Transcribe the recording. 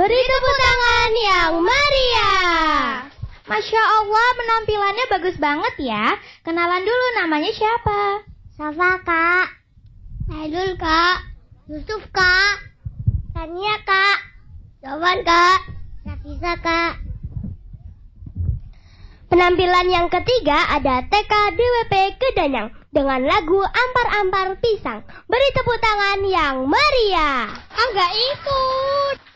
Beri tepuk tangan yang meriah. Masya Allah, penampilannya bagus banget ya. Kenalan dulu, namanya siapa? Safa, Kak. Aidul, Kak. Yusuf, Kak. Tania, Kak. Jawan, Kak. Nafisa, Kak. Penampilan yang ketiga ada TK DWP Kedanyang dengan lagu Ampar-Ampar Pisang. Beri tepuk tangan yang meriah. Enggak ikut.